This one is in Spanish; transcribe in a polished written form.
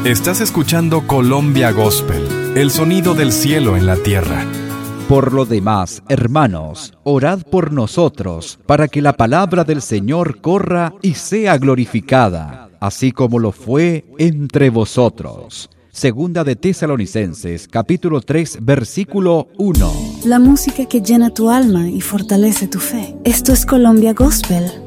Estás escuchando Colombia Gospel, el sonido del cielo en la tierra. Por lo demás, hermanos, orad por nosotros, para que la palabra del Señor corra y sea glorificada, así como lo fue entre vosotros. Segunda de Tesalonicenses, capítulo 3, versículo 1. La música que llena tu alma y fortalece tu fe. Esto es Colombia Gospel.